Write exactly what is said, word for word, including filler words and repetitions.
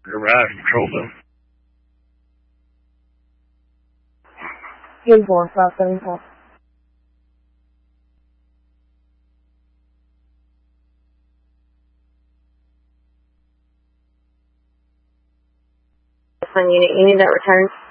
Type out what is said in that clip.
Arrive, control them. Uniform five seven four. Unit, you need that returned?